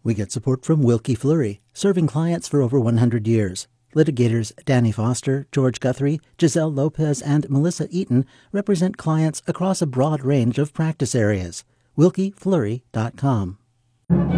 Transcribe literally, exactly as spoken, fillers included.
We get support from Wilkie Fleury, serving clients for over one hundred years. Litigators Danny Foster, George Guthrie, Giselle Lopez, and Melissa Eaton represent clients across a broad range of practice areas. wilkie fleury dot com.